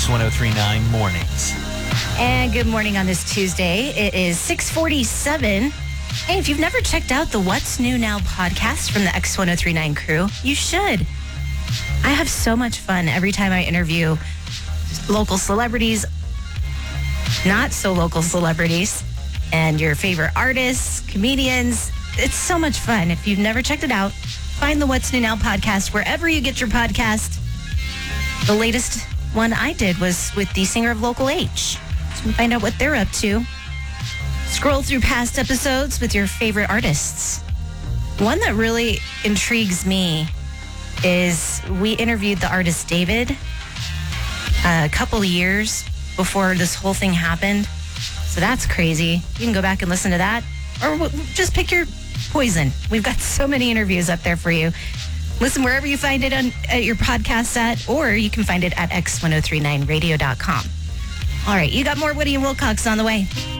X1039 Mornings. And good morning on this Tuesday. It is 6:47. Hey, if you've never checked out the What's New Now podcast from the X1039 crew, you should. I have so much fun every time I interview local celebrities, not so local celebrities, and your favorite artists, comedians. It's so much fun. If you've never checked it out, find the What's New Now podcast wherever you get your podcast. The latest one I did was with the singer of Local H. So find out what they're up to. Scroll through past episodes with your favorite artists. One that really intrigues me is we interviewed the artist David a couple of years before this whole thing happened. So that's crazy. You can go back and listen to that or just pick your poison. We've got so many interviews up there for you. Listen wherever you find it at your podcast at, or you can find it at x1039radio.com. All right, you got more Woody and Wilcox on the way.